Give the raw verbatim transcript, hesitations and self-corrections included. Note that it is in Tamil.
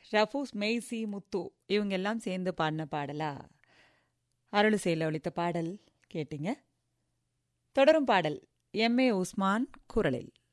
ரஃபூஸ், மெய்சி, முத்து இவங்க எல்லாம் சேர்ந்து பாடின பாடலா அருளிசையில் ஒலித்த பாடல் கேட்டீங்க. தொடரும் பாடல் எம் ஏ உஸ்மான் குரலில்.